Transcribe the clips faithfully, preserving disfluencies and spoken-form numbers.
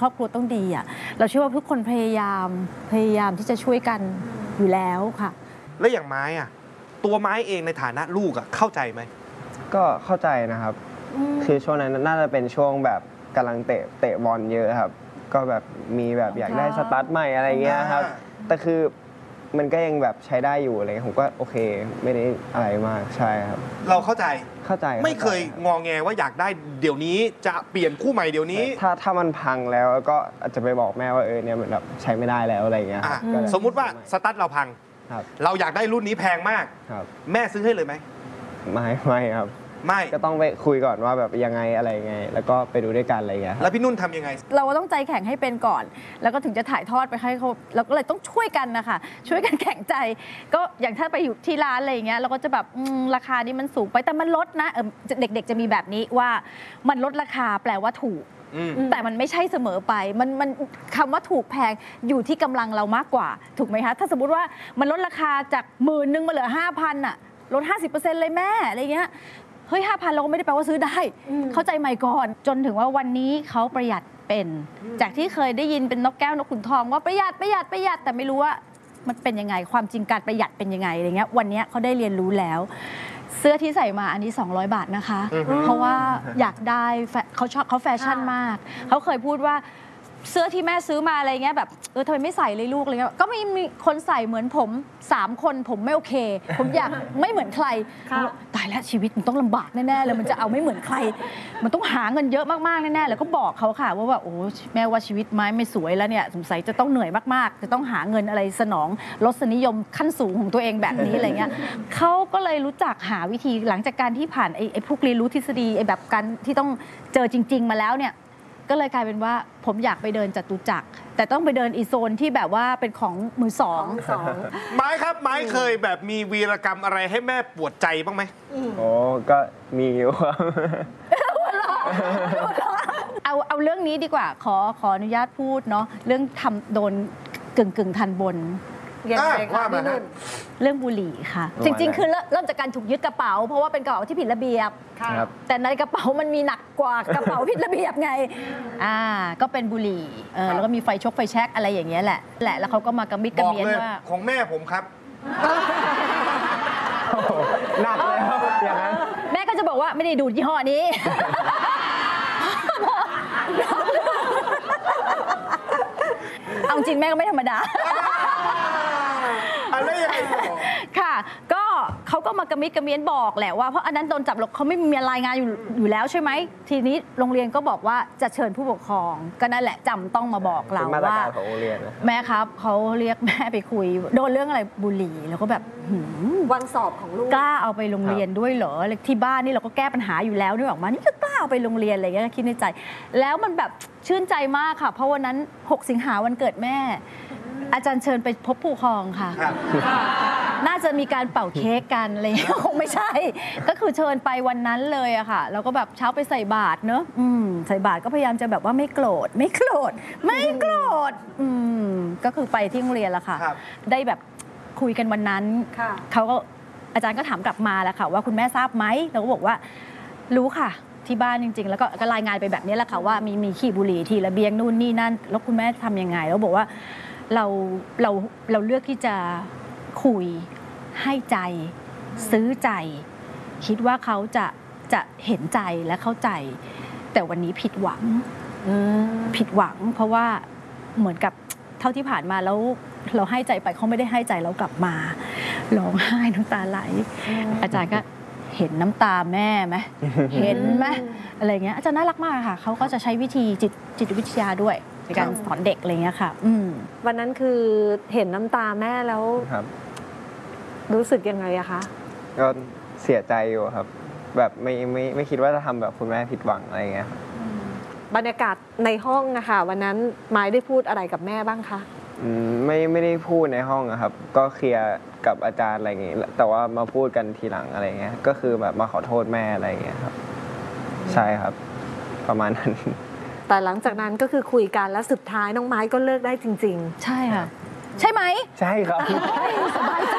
รอบครัวต้องดีอ่ะเราเชื่อว่าทุกคนพยายามพยายามที่จะช่วยกันอยู่แล้วค่ะแล้วอย่างไม้อ่ะตัวไม้เองในฐานะลูกอ่ะเข้าใจไหมก็เข้าใจนะครับคือช่วงนั้นน่าจะเป็นช่วงแบบกำลังเตะเตะบอลเยอะครับก็แบบมีแบบอยากได้สตาร์ทใหม่อะไรเงี้ยครับแต่คือมันก็ยังแบบใช้ได้อยู่อะไรผมก็โอเคไม่ได้อะไรมากใช่ครับเราเข้าใจเข้าใจไม่เคยงอแงว่าอยากได้เดี๋ยวนี้จะเปลี่ยนคู่ใหม่เดี๋ยวนี้ถ้าถ้ามันพังแล้วก็อาจจะไปบอกแม่ว่าเออเนี่ยมันแบบใช้ไม่ได้แล้วอะไรเงี้ยสมมุติว่าสตาร์ทเราพังเราอยากได้รุ่นนี้แพงมากแม่ซื้อให้เลยไหมไม่ไม่ครับไม่ก็ต้องไปคุยก่อนว่าแบบยังไงอะไรไงแล้วก็ไปดูด้วยกันอะไรเงี้ยแล้วพี่นุ่นทำยังไงเราต้องใจแข็งให้เป็นก่อนแล้วก็ถึงจะถ่ายทอดไปให้เขาเราก็เลยต้องช่วยกันนะคะช่วยกันแข็งใจก็อย่างถ้าไปอยู่ที่ร้านอะไรอย่างเงี้ยเราก็จะแบบราคานี้มันสูงไปแต่มันลดนะเด็กๆจะมีแบบนี้ว่ามันลดราคาแปลว่าถูกแต่มันไม่ใช่เสมอไปมันมันคำว่าถูกแพงอยู่ที่กำลังเรามากกว่าถูกไหมคะถ้าสมมติว่ามันลดราคาจากหมื่นนึงมาเหลือห้าพันอะลด ห้าสิบเปอร์เซ็นต์ เลยแม่อะไรเงี้ยเฮ้ยห้าพันเราก็ไม่ได้แปลว่าซื้อได้เข้าใจไหมก่อนจนถึงว่าวันนี้เขาประหยัดเป็นจากที่เคยได้ยินเป็นนกแก้วนกขุนทองว่าประหยัดประหยัดประหยัดแต่ไม่รู้ว่ามันเป็นยังไงความจริงการประหยัดเป็นยังไงอะไรเงี้ยวันนี้เขาได้เรียนรู้แล้วเสื้อที่ใส่มาอันนี้สองร้อยบาทนะคะเพราะว่าอยากได้เขาชอบเขาแฟชั่นมากเขาเคยพูดว่าเสื้อที่แม่ซื้อมาอะไรเงี้ยแบบเออทำไมไม่ใส่เลยลูกอะไรเงี้ยก็มีมีคนใส่เหมือนผมสามคนผมไม่โอเคผมอยากไม่เหมือนใครตายแล้วชีวิตมันต้องลำบากแน่ๆเลยมันจะเอาไม่เหมือนใครมันต้องหาเงินเยอะมากๆแน่ๆแล้วก็บอกเขาค่ะว่าว่าโอ้แม่ว่าชีวิตไม้ไม่สวยแล้วเนี่ยสงสัยจะต้องเหนื่อยมากๆจะต้องหาเงินอะไรสนองรสนิยมขั้นสูงของตัวเองแบบนี้อะไรเงี้ยเขาก็เลยรู้จักหาวิธีหลังจากการที่ผ่านไอ้ไอ้พวกเรียนรู้ทฤษฎีไอ้แบบการที่ต้องเจอจริงๆมาแล้วเนี่ยก็เลยกลายเป็นว่าผมอยากไปเดินจตุจักรแต่ต้องไปเดินอีโซนที่แบบว่าเป็นของมือสองไม้ครับไม้เคยแบบมีวีรกรรมอะไรให้แม่ปวดใจบ้างไหมโอ้ก็มีอยู่ครับเอาเอาเรื่องนี้ดีกว่าขอขออนุญาตพูดเนาะเรื่องทำโดนกึ่งกึ่งทันบนยังไงคะพี่นุ่นเรื่องบุหรี่ค่ะจริงๆคือเริ่มจากการถูกยึดกระเป๋าเพราะว่าเป็นกระเป๋าที่ผิดระเบียบแต่ในกระเป๋ามันมีหนักกว่ากระเป๋าผิดระเบียบไงอ่าก็เป็นบุหรี่แล้วก็มีไฟชกไฟแช็กอะไรอย่างเงี้ยแหละแหละแล้วเขาก็มากระมิดกระเมียนว่าของแม่ผมครับหนักเลยครับอย่างนั้นแม่ก็จะบอกว่าไม่ได้ดูดยี่ห้อนี้เอาจริงแม่ก็ไม่ธรรมดาอะไรยังไงค่ะก็เขาก็มากระมิดกระเมียนบอกแหละว่าเพราะอันนั้นโดนจับเขาไม่มีรายงานอยู่อยู่แล้วใช่ไหมทีนี้โรงเรียนก็บอกว่าจะเชิญผู้ปกครองก็นั่นแหละจำต้องมาบอกเราว่าแม่ครับเขาเรียกแม่ไปคุยโดนเรื่องอะไรบุหรี่แล้วก็แบบวันสอบของลูกกล้าเอาไปโรงเรียนด้วยเหรอที่บ้านนี่เราก็แก้ปัญหาอยู่แล้วนี่ออกมานี่ก็กล้าเอาไปโรงเรียนอะไรเงี้ยคิดในใจแล้วมันแบบชื่นใจมากค่ะเพราะวันนั้นหกสิงหาวันเกิดแม่อาจารย์เชิญไปพบผู้ปกครองค่ะน่าจะมีการเป่าเค้กกันอะไรคงไม่ใช่ก็คือเชิญไปวันนั้นเลยอะค่ะแล้วก็แบบเช้าไปใส่บาตรเนอะใส่บาตรก็พยายามจะแบบว่าไม่โกรธไม่โกรธไม่โกรธก็คือไปที่โรงเรียนละค่ะได้แบบคุยกันวันนั้นเขาก็อาจารย์ก็ถามกลับมาแล้วค่ะว่าคุณแม่ทราบไหมเราก็บอกว่ารู้ค่ะที่บ้านจริงๆแล้วก็รายงานไปแบบนี้แหละค่ะว่ามีมีขี้บุหรี่ที่ระเบียงนู่นนี่นั่นแล้วคุณแม่ทำยังไงแล้วบอกว่าเราเราเราเลือกที่จะคุยให้ใจซื้อใจคิดว่าเขาจะจะเห็นใจและเข้าใจแต่วันนี้ผิดหวังผิดหวังเพราะว่าเหมือนกับเท่าที่ผ่านมาแล้วเราให้ใจไปเขาไม่ได้ให้ใจเรากลับมาร้องไห้น้ำตาไหลอาจารย์ก็เห็นน้ำตาแม่ไหมเห็นไหมอะไรเงี้ยอาจารย์น่ารักมากค่ะเขาก็จะใช้วิธีจิตจิตวิทยาด้วยในการสอนเด็กอะไรเงี้ยค่ะวันนั้นคือเห็นน้ำตาแม่แล้วรู้สึกยังไงอะคะก็เสียใจอยู่ครับแบบไม่ไม่ไม่คิดว่าจะทำแบบคุณแม่ผิดหวังอะไรเงี้ยบรรยากาศในห้องนะคะวันนั้นไม้ได้พูดอะไรกับแม่บ้างคะไม่ไม่ได้พูดในห้องครับก็เคลียร์กับอาจารย์อะไรอย่างเงี้ยแต่ว่ามาพูดกันทีหลังอะไรเงี้ยก็คือแบบมาขอโทษแม่อะไรเงี้ยครับใช่ครับประมาณนั้นแต่หลังจากนั้นก็คือคุยกันแล้วสุดท้ายน้องไม้ก็เลิกได้จริงๆใช่ค่ะใช่ไหมใช่ครับสบายใจ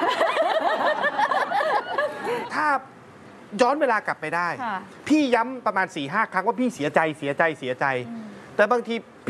ถ้าย้อนเวลากลับไปได้พี่ย้ำประมาณ สี่ห้า ครั้งว่าพี่เสียใจเสียใจเสียใจแต่บางที